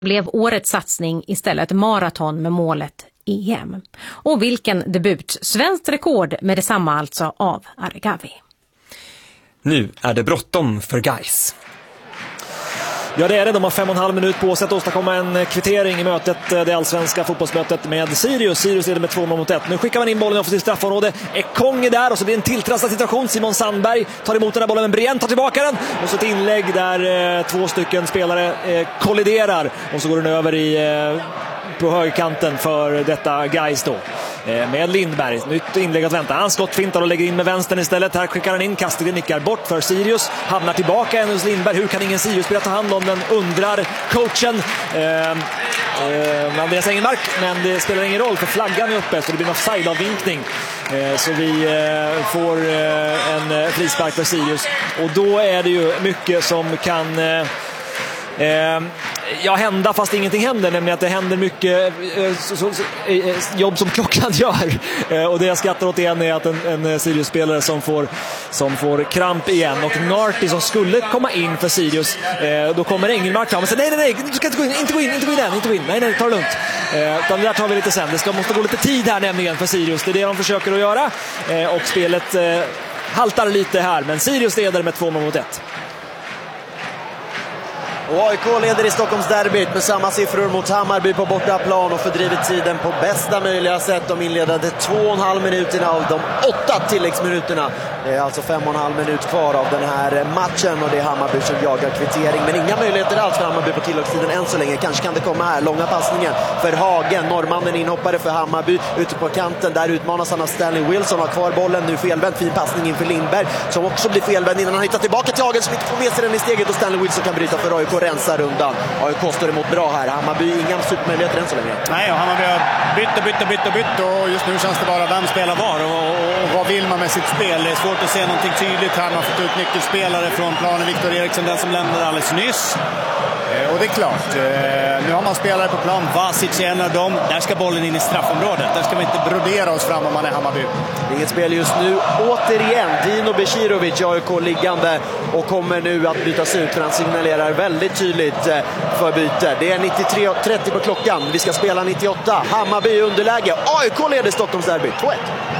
blev årets satsning istället maraton med målet EM. Och vilken debut, svenskt rekord med detsamma alltså av Aregawi. Nu är det bråttom för Gais. Ja, det är det. De har 5,5 minut på sig att åstadkomma en kvittering i mötet, det allsvenska fotbollsmötet med Sirius. Sirius leder med 2-1. Nu skickar man in bollen i offensivt straffområde. Ekong är där och så blir det en tilltrasslad situation. Simon Sandberg tar emot den här bollen, men Brien tar tillbaka den. Och så ett inlägg där 2 stycken spelare kolliderar. Och så går den över på högerkanten för detta Gais då. Med Lindberg, nytt inlägg att vänta. Han skottfintar och lägger in med vänstern istället. Här skickar han in, Kastegren nickar bort för Sirius. Hamnar tillbaka hos Lindberg. Hur kan ingen Sirius-spelare ta hand om den, undrar coachen Andreas Engelmark. Men det spelar ingen roll för flaggan är uppe, så det blir en offside-avvinkning. Så vi får en frispark för Sirius. Och då är det ju mycket som kan hända fast ingenting händer, nämligen att det händer mycket jobb som klockan gör. Och det jag skrattar åt igen är att en Sirius-spelare som får kramp igen, och Narty som skulle komma in för Sirius, då kommer Engelmark fram och säger nej, du ska inte gå in, nej, ta det lugnt. Utan det där tar vi lite sen. Det måste gå lite tid här nämligen för Sirius, det är det de försöker att göra, och spelet haltar lite här, men Sirius leder med 2-1. Och AIK leder i Stockholmsderbyt med samma siffror mot Hammarby på bortaplan och fördrivit tiden på bästa möjliga sätt. De inledde 2,5 minuterna av de 8 tilläggsminuterna. Det är alltså 5,5 minut kvar av den här matchen och det är Hammarby som jagar kvittering. Men inga möjligheter alls för Hammarby på tilläggstiden än så länge. Kanske kan det komma här. Långa passningen för Hagen. Norrmannen inhoppare för Hammarby ute på kanten. Där utmanas han av Stanley Wilson. Har kvar bollen nu felvänd. Fin passning inför Lindberg som också blir felvänd innan han hittar tillbaka till Hagen som inte får med sig den i steget, och Stanley Wilson kan bryta för AIK. Rensar rundan. AIK står emot bra här. Hammarby inga supermöjligheter än så länge. Nej, och Hammarby har bytt och just nu känns det bara vem spelar var och vad vill man med sitt spel. Det är svårt att se någonting tydligt här. Man har fått ut nyckelspelare från planen. Viktor Eriksson, den som lämnade alldeles nyss. Och det är klart, nu har man spelare på plan. Vasic är en av dem. Där ska bollen in i straffområdet. Där ska vi inte brodera oss fram om man är Hammarby. Inget spel just nu. Återigen, Dino Becirovic, AIK liggande och kommer nu att bytas ut för han signalerar väldigt tydligt för byte. Det är 93:30 på klockan. Vi ska spela 98. Hammarby i underläge. AIK leder Stockholmsderby 2-1.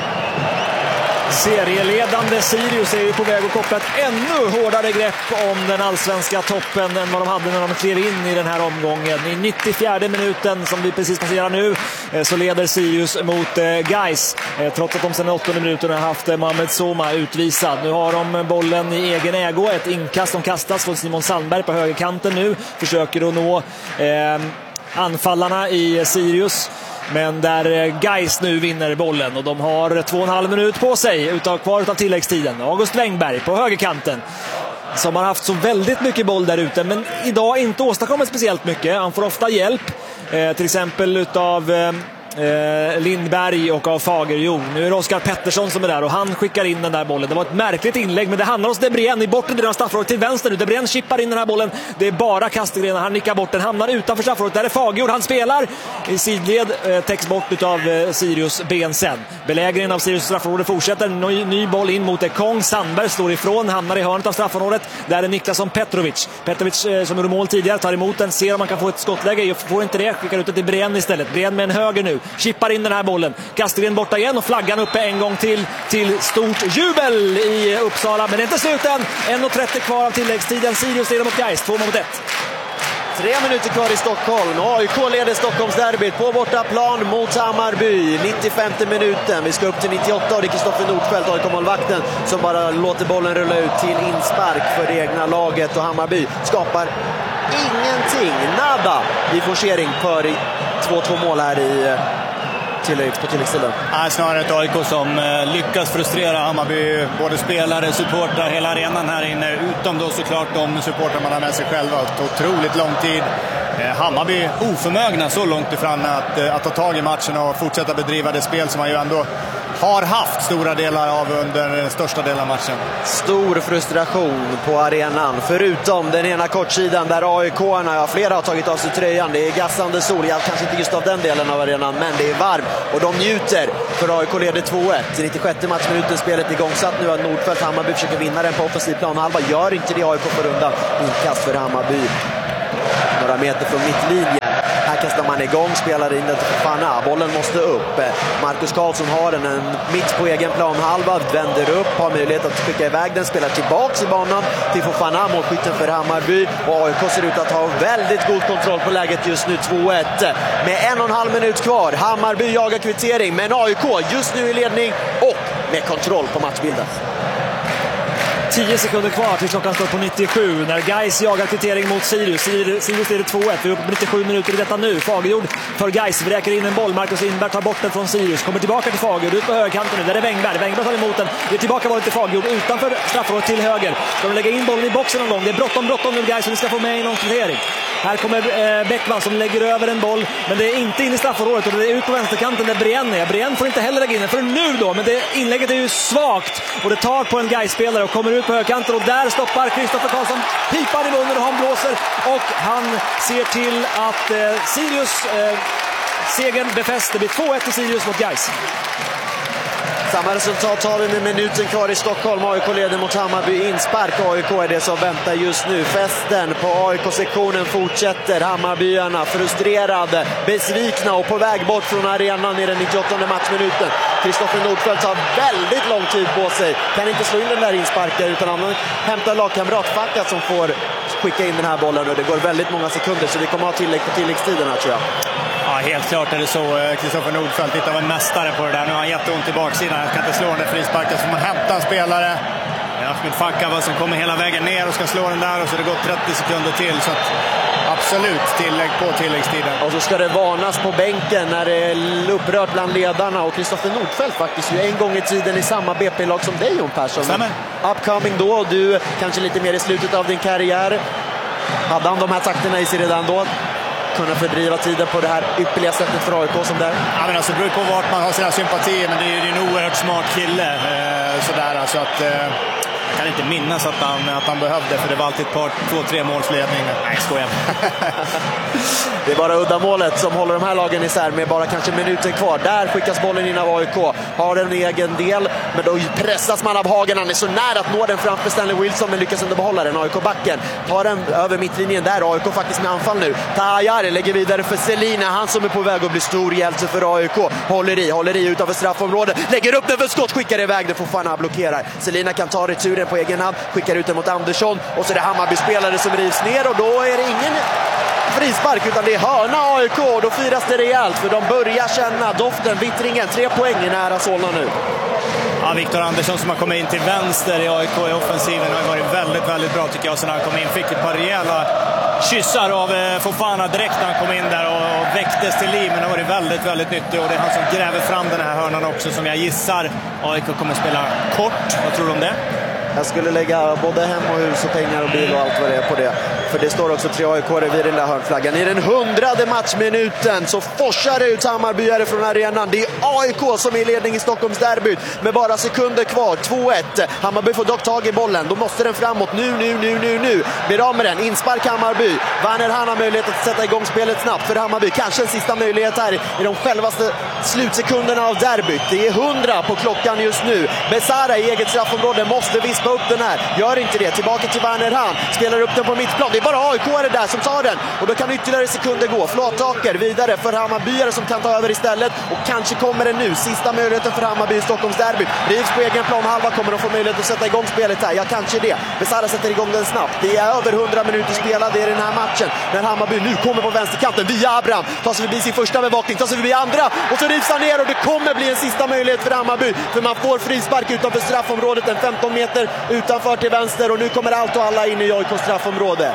Serieledande Sirius är ju på väg att koppla ett ännu hårdare grepp om den allsvenska toppen än vad de hade när de klev in i den här omgången. I 94:e minuten som vi precis passerar nu så leder Sirius mot Gais, trots att de sedan 8:e minuten har haft Mohamed Soma utvisad. Nu har de bollen i egen ägo, ett inkast som kastas från Simon Sandberg på högerkanten nu. Försöker att nå anfallarna i Sirius. Men där Gais nu vinner bollen och de har 2,5 minut på sig kvar utav tilläggstiden. August Wengberg på högerkanten som har haft så väldigt mycket boll där ute, men idag inte åstadkommit speciellt mycket. Han får ofta hjälp, till exempel utav Lindberg och av Fagerjo. Nu är det Oskar Pettersson som är där och han skickar in den där bollen. Det var ett märkligt inlägg, men det handlar hos Debrien i bortre delen av straffområdet till vänster nu. Debrien chippar in den här bollen. Det är bara Kastegren, han nickar bort den, hamnar utanför straffområdet. Där är Fagerjo, han spelar i sidled, täcks bort utav Sirius Bensen. Belägringen av Sirius straffområde fortsätter. Ny boll in mot Ekong. Sandberg slår ifrån, hamnar i hörnet av straffområdet. Där är Niklasson Petrovic som gjorde mål tidigare, tar emot den, ser om man kan få ett skottläge. Jag får inte det, skickar ut det till Brien istället. Brien med en höger nu, chippar in den här bollen. Kastegren borta igen och flaggan uppe en gång till stort jubel i Uppsala. Men det är inte slut än. 1:30 kvar av tilläggstiden. Sirius leder mot Gais, 2-1. 3 minuter kvar i Stockholm. AIK leder Stockholmsderbyt på bortaplan mot Hammarby. 95:e minuten. Vi ska upp till 98 och det är Kristoffer Nordfeldt, AIK-målvakten, som bara låter bollen rulla ut till inspark för det egna laget. Och Hammarby skapar ingenting. Nada i forcering för 2-2 mål här på tilläggstiden. Snarare ett AIK som lyckas frustrera Hammarby, både spelare, supportrar, hela arenan här inne, utom då såklart de supportrar man har med sig själva. Otroligt lång tid. Hammarby oförmögna så långt ifrån att ta tag i matchen och fortsätta bedriva det spel som man ju ändå har haft stora delar av under den största delen av matchen. Stor frustration på arenan, förutom den ena kortsidan där AIK-arna, flera har tagit av sig tröjan. Det är gassande sol, kanske inte just av den delen av arenan, men det är varmt och de njuter, för AIK leder 2-1. I 96:e matchminuten, spelet igångsatt nu att Nordfeldt. Hammarby försöker vinna den på offensiv planhalva, gör inte det. AIK får undan inkast för Hammarby. några meter från mittlinjen. Här kastar man igång, spelar in den till Fofana. Bollen måste upp. Marcus Karlsson har den mitt på egen planhalva, vänder upp, har möjlighet att skicka iväg den, spelar tillbaks i banan till Fofana, målskytten för Hammarby. Och AIK ser ut att ha väldigt god kontroll på läget just nu, 2-1. Med 1,5 minut kvar. Hammarby jagar kvittering, men AIK just nu i ledning och med kontroll på matchbilden. 10 sekunder kvar till klockan står på 97 när Gais jagar kvittering mot Sirius. Sirius leder 2-1. Vi är uppe på 97 minuter i detta nu. Fagerjord för Gais, vräker in en boll. Marcus Lindberg tar bort den från Sirius. Kommer tillbaka till Fagerjord, ut på högerkanten nu. Där är Wängberg. Wängberg tar emot den. Det är tillbaka bollen till Fagerjord utanför straffområdet till höger. Ska de lägga in bollen i boxen någon gång? Det är bråttom nu Gais, så vi ska få med i någon kvittering. Här kommer Bäckman som lägger över en boll, men det är inte in i straffområdet och det är ut på vänsterkanten där Brien är. Brien får inte heller lägga in den för nu då, men det inlägget är ju svagt och det tar på en Gais-spelare och kommer ut på högerkanten och där stoppar Kristoffer Karlsson pipan i munnen och han blåser och han ser till att Sirius segern befäst. Det blir 2-1 till Sirius mot Gais. Samma resultat har vi med minuten kvar i Stockholm. AIK leder mot Hammarby. Inspark AIK är det som väntar just nu. Festen på AIK-sektionen fortsätter. Hammarbyarna frustrerade, besvikna och på väg bort från arenan i den 98:e matchminuten. Kristoffer Nordfeldt har väldigt lång tid på sig. Kan inte slå in den där insparken utan han hämtar lagkamrat Fackat som får skicka in den här bollen. Och det går väldigt många sekunder så vi kommer ha tillägg på tilläggstiderna tror jag. Ja, helt klart är det så. Kristoffer Nordfeldt lite av en mästare på det där. Nu har han jätteont i baksidan. Jag kan inte slå den där frisparken så får man hämta en spelare. Ahmed Fakava som kommer hela vägen ner och ska slå den där och så har det gått 30 sekunder till. Så att absolut tillägg på tilläggstiden. Och så ska det varnas på bänken när det är upprört bland ledarna. Och Kristoffer Nordfeldt faktiskt ju en gång i tiden i samma BP-lag som dig, Jon Persson. Stämmer. Upcoming då och du kanske lite mer i slutet av din karriär. Hade han de här takterna i sig redan då? Kunna fördriva tiden på det här ypperliga sättet för AIK som där? Ja, men alltså, det beror på vart man har sina sympatier, men det är ju en oerhört smart kille. Sådär, alltså att, jag kan inte minnas att han behövde, för det var alltid ett par 2-3 målsledning. Nej, skojar. Det är bara uddamålet som håller de här lagen isär med bara kanske minuten kvar. Där skickas bollen in av AIK. Har en egen del, men då pressas man av Hagen. Han är så nära att nå den framför Stanley Wilson, men lyckas inte behålla den. AIK-backen tar den över mittlinjen där. AIK faktiskt med anfall nu. Tahayari lägger vidare för Selina. Han som är på väg att bli stor hjälte för AIK. Håller i utanför straffområdet. Lägger upp den för skott, skickar iväg den. Fofana blockerar. Selina kan ta returen på egen hand. Skickar ut den mot Andersson. Och så är det Hammarby-spelare som rivs ner. Och då är det ingen frispark utan det är hörna AIK. Då firas det rejält för de börjar känna doften, vittringen. 3 poäng i nära Solna nu. Ja, Viktor Andersson som har kommit in till vänster i AIK i offensiven har varit väldigt, väldigt bra tycker jag. Så när han kom in fick ett par rejäla kyssar av Fofana direkt när han kom in där och väcktes till liv. Men det har varit väldigt, väldigt nyttigt och det är han som gräver fram den här hörnan också som jag gissar AIK kommer att spela kort. Vad tror du om det? Jag skulle lägga både hem och hus och pengar och bil och allt vad det är på det. För det står också 3 AIK vid den där hörnflaggan. I den 100:e matchminuten så forsar det ut Hammarbyare från arenan. Det är AIK som är i ledning i Stockholms derbyt med bara sekunder kvar. 2-1. Hammarby får dock tag i bollen. Då måste den framåt. Nu. Blir av med den. Inspark Hammarby. Werner han har möjlighet att sätta igång spelet snabbt för Hammarby. Kanske en sista möjlighet här i de självaste slutsekunderna av derbyt. Det är 100 på klockan just nu. Besara i eget straffområde måste vispa upp den här. Gör inte det. Tillbaka till Werner han. Spelar upp den på mittplan. Det är bara AIK är det där som tar den. Och då kan ytterligare sekunder gå. Flattaker vidare för Hammarbyare som kan ta över istället. Och kanske kommer det nu. Sista möjligheten för Hammarby i Stockholms derby. Rivs på egen plan. Halva kommer de få möjlighet att sätta igång spelet här. Ja, kanske det. Besara sätter igång den snabbt. Det är över 100 minuter spelade i den här matchen. När Hammarby nu kommer på vänsterkanten via Abraham. Tar sig förbi sin första bevakning. Tar sig förbi andra. Och så rivs han ner och det kommer bli en sista möjlighet för Hammarby. För man får frispark utanför straffområdet. En 15 meter utanför till vänster. Och nu kommer allt och alla in i AIKs straffområde.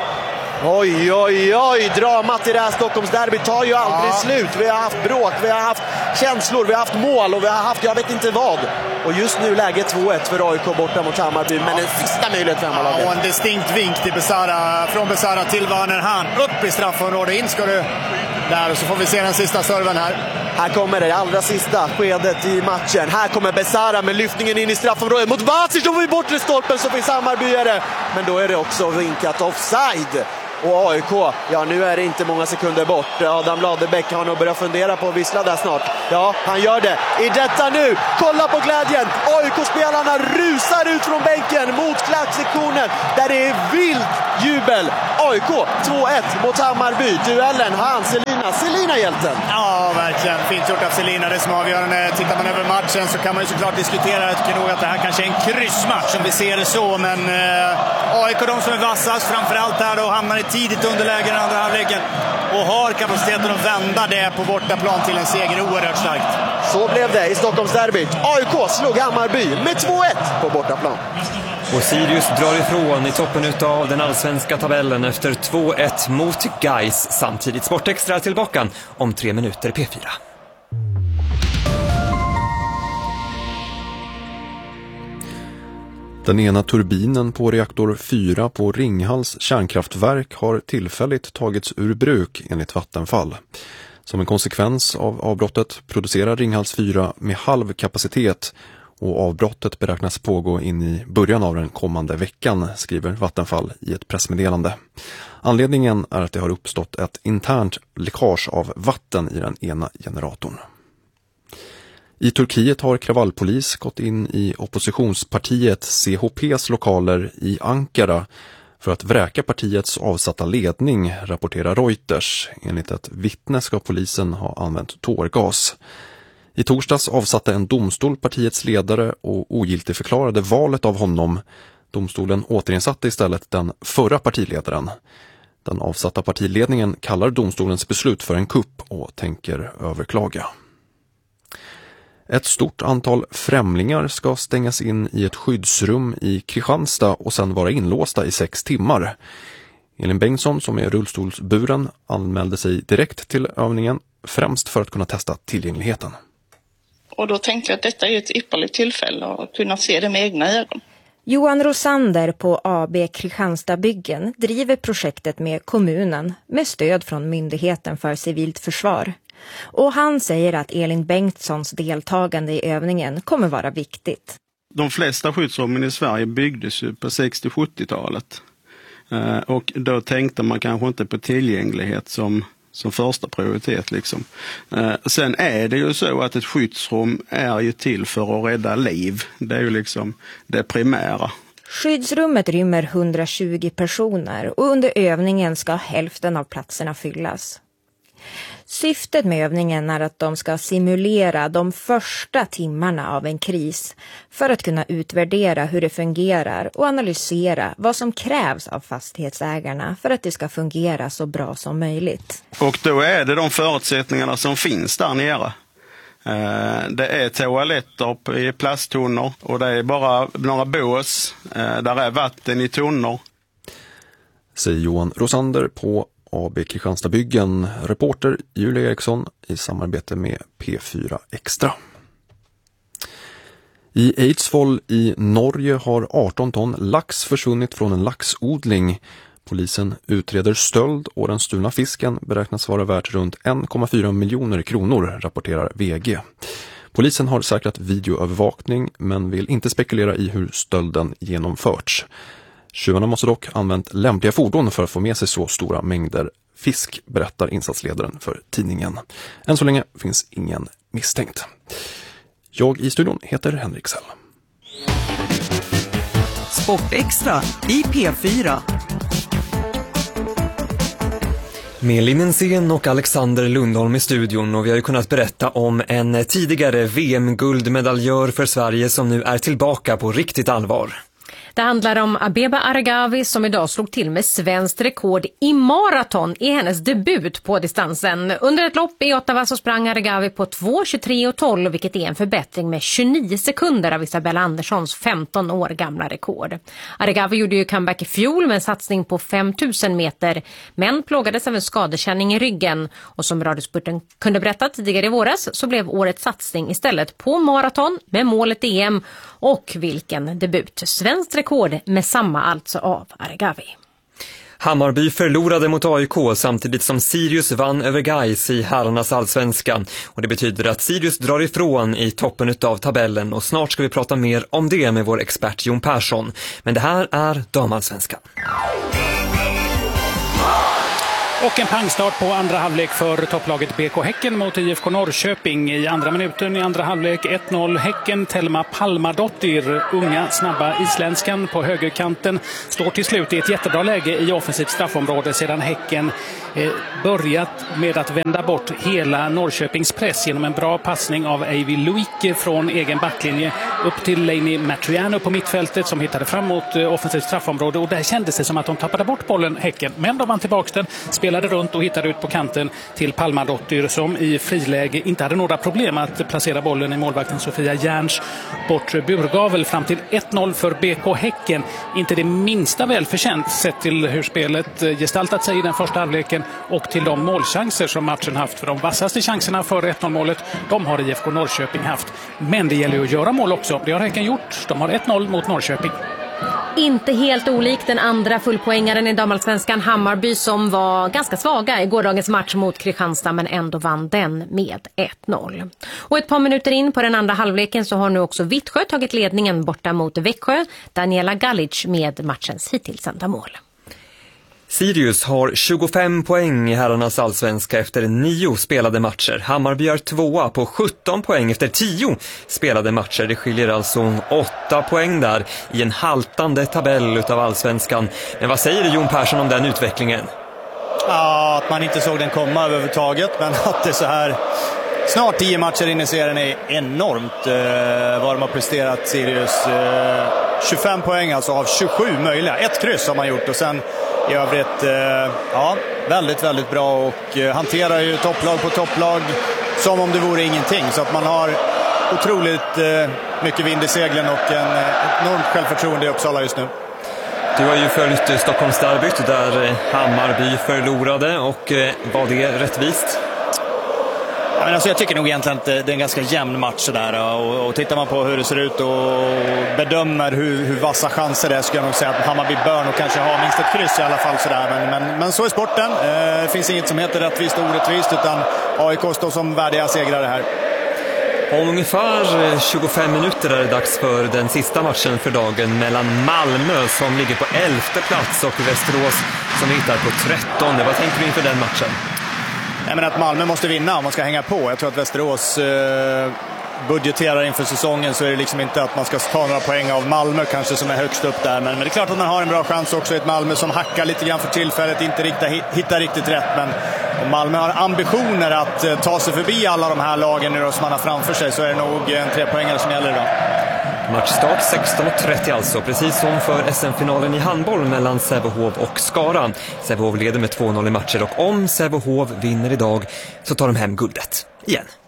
Oj, dramat i det här Stockholmsderbyt tar ju aldrig slut. Vi har haft bråk, vi har haft känslor, vi har haft mål och vi har haft jag vet inte vad. Och just nu läge 2-1 för AIK borta mot Hammarby, men en sista möjlighet för Hammarby. Och en distinkt vink till Besara, från Besara till Werner han. Upp i straffområdet, in ska du där och så får vi se den sista serven här. Här kommer det allra sista skedet i matchen. Här kommer Besara med lyftningen in i straffområdet mot Vasic och vid bortre stolpen så finns Hammarbyare. Men då är det också vinkat offside. Och AIK, ja nu är det inte många sekunder bort. Adam Ladebäck har nog börjat fundera på att vissla där snart. Ja, han gör det. I detta nu, kolla på glädjen. AIK-spelarna rusar ut från bänken mot klacksektionen där det är vilt jubel. AIK 2-1 mot Hammarby. Duellen, Selina hjälten. Ja, verkligen. Fint gjort av Selina, det som avgörande. Tittar man över matchen så kan man ju såklart diskutera. Jag tycker nog att det här kanske är en kryssmatch om vi ser det så. Men AIK, de som är vassast, framförallt här då, hamnar i tidigt underläge i den andra halvleken. Och har kapaciteten att vända det på bortaplan till en seger oerhört starkt. Så blev det i Stockholmsderbyt. AIK slog Hammarby med 2-1 på bortaplan. Och Sirius drar ifrån i toppen utav den allsvenska tabellen efter 2-1 mot Gais. Samtidigt Sportextra tillbaka om 3 minuter P4. Den ena turbinen på reaktor 4 på Ringhals kärnkraftverk har tillfälligt tagits ur bruk enligt Vattenfall. Som en konsekvens av avbrottet producerar Ringhals 4 med halv kapacitet och avbrottet beräknas pågå in i början av den kommande veckan, skriver Vattenfall i ett pressmeddelande. Anledningen är att det har uppstått ett internt läckage av vatten i den ena generatorn. I Turkiet har kravallpolis gått in i oppositionspartiet CHPs lokaler i Ankara för att vräka partiets avsatta ledning, rapporterar Reuters. Enligt ett vittne ska polisen ha använt tårgas. I torsdags avsatte en domstol partiets ledare och ogiltigförklarade valet av honom. Domstolen återinsatte istället den förra partiledaren. Den avsatta partiledningen kallar domstolens beslut för en kupp och tänker överklaga. Ett stort antal främlingar ska stängas in i ett skyddsrum i Kristianstad och sedan vara inlåsta i 6 timmar. Elin Bengtsson, som är rullstolsburen, anmälde sig direkt till övningen, främst för att kunna testa tillgängligheten. Och då tänkte jag att detta är ett ypperligt tillfälle att kunna se det med egna ögon. Johan Rosander på AB Kristianstadsbyggen driver projektet med kommunen med stöd från Myndigheten för civilt försvar. Och han säger att Elin Bengtssons deltagande i övningen kommer vara viktigt. De flesta skyddsrummen i Sverige byggdes ju på 60-70-talet. Och då tänkte man kanske inte på tillgänglighet som första prioritet liksom. Sen är det ju så att ett skyddsrum är ju till för att rädda liv. Det är ju liksom det primära. Skyddsrummet rymmer 120 personer och under övningen ska hälften av platserna fyllas. Syftet med övningen är att de ska simulera de första timmarna av en kris för att kunna utvärdera hur det fungerar och analysera vad som krävs av fastighetsägarna för att det ska fungera så bra som möjligt. Och då är det de förutsättningarna som finns där nere. Det är toaletter i plasttunnor och det är bara några bås. Där är vatten i tunnor. Säger Johan Rosander på AB Kristianstadsbyggen, reporter Julia Eriksson i samarbete med P4 Extra. I Eidsvoll i Norge har 18 ton lax försvunnit från en laxodling. Polisen utreder stöld och den stulna fisken beräknas vara värt runt 1,4 miljoner kronor, rapporterar VG. Polisen har säkrat videoövervakning men vill inte spekulera i hur stölden genomförts. Tjuvarna måste dock använt lämpliga fordon för att få med sig så stora mängder fisk, berättar insatsledaren för tidningen. Än så länge finns ingen misstänkt. Jag i studion heter Henrik Sell. Sportextra i P4. Med Linnensén och Alexander Lundholm i studion, och vi har ju kunnat berätta om en tidigare VM-guldmedaljör för Sverige som nu är tillbaka på riktigt allvar. Det handlar om Abeba Aregawi som idag slog till med svenskt rekord i maraton i hennes debut på distansen. Under ett lopp i Ottawa så sprang Aregawi på 2:23:12, vilket är en förbättring med 29 sekunder av Isabella Anderssons 15 år gamla rekord. Aregawi gjorde ju comeback i fjol med en satsning på 5000 meter, men plågades av en skadekänning i ryggen. Och som Radiosporten kunde berätta tidigare i våras så blev årets satsning istället på maraton med målet EM. Och vilken debut! Svenskt rekord med samma alltså av Aregawi. Hammarby förlorade mot AIK samtidigt som Sirius vann över Gais i herrarnas allsvenska. Och det betyder att Sirius drar ifrån i toppen av tabellen, och snart ska vi prata mer om det med vår expert Jon Persson. Men det här är damallsvenskan. Och en pangstart på andra halvlek för topplaget BK Häcken mot IFK Norrköping. I andra minuten i andra halvlek 1-0 Häcken. Telma Palmadottir, unga snabba isländskan på högerkanten, står till slut i ett jättebra läge i offensivt straffområde sedan Häcken börjat med att vända bort hela Norrköpings press genom en bra passning av Eivi Luike från egen backlinje upp till Leini Matriano på mittfältet som hittade fram mot offensivt straffområde, och där kändes det som att de tappade bort bollen Häcken, men de vann tillbaka den, spelade runt och hittade ut på kanten till Palmadottir som i friläge inte hade några problem att placera bollen i målvakten Sofia Järns bortre burgavel. Fram till 1-0 för BK Häcken. Inte det minsta välförtjänt sett till hur spelet gestaltat sig i den första halvleken och till de målchanser som matchen haft. För de vassaste chanserna för 1-0-målet, de har IFK Norrköping haft. Men det gäller ju att göra mål också. Det har Häcken gjort. De har 1-0 mot Norrköping. Inte helt olikt den andra fullpoängaren i damallsvenskan Hammarby, som var ganska svaga i gårdagens match mot Kristianstad men ändå vann den med 1-0. Och ett par minuter in på den andra halvleken så har nu också Vittsjö tagit ledningen borta mot Växjö. Daniela Galic med matchens hittills enda mål. Sirius har 25 poäng i herrarnas allsvenska efter 9 spelade matcher. Hammarby är 2 på 17 poäng efter 10 spelade matcher. Det skiljer alltså 8 poäng där i en haltande tabell utav allsvenskan. Men vad säger Jon Persson om den utvecklingen? Ja, att man inte såg den komma överhuvudtaget, men att det så här snart 10 matcher in i serien är enormt vad de har presterat Sirius. 25 poäng alltså av 27 möjliga. 1 kryss har man gjort och sen i övrigt, väldigt, väldigt bra och hanterar ju topplag på topplag som om det vore ingenting. Så att man har otroligt mycket vind i seglen och ett enormt självförtroende i Uppsala just nu. Du har ju följt Stockholmsderbyt där Hammarby förlorade, och var det rättvist? Men alltså jag tycker nog egentligen att det är en ganska jämn match där, och tittar man på hur det ser ut och bedömer hur vassa chanser det är, ska jag nog säga att Hammarby bör nog kanske ha minst ett kryss i alla fall sådär. Men så är sporten. Det finns inget som heter rättvist och orättvist, utan AIK står som värdiga segrare här. Om ungefär 25 minuter är det dags för den sista matchen för dagen mellan Malmö som ligger på 11:e plats och Västerås som hittar på 13:e. Vad tänker du inför den matchen? Jag menar att Malmö måste vinna om man ska hänga på. Jag tror att Västerås budgeterar inför säsongen, så är det liksom inte att man ska ta några poäng av Malmö kanske som är högst upp där. Men det är klart att man har en bra chans också i ett Malmö som hackar lite grann för tillfället, inte hittar riktigt rätt. Men om Malmö har ambitioner att ta sig förbi alla de här lagen nu som man har framför sig, så är det nog en 3-poängare som gäller idag. Matchstart 16:30 alltså, precis som för SM-finalen i handboll mellan Sävehof och Skara. Sävehof leder med 2-0 i matcher, och om Sävehof vinner idag så tar de hem guldet igen.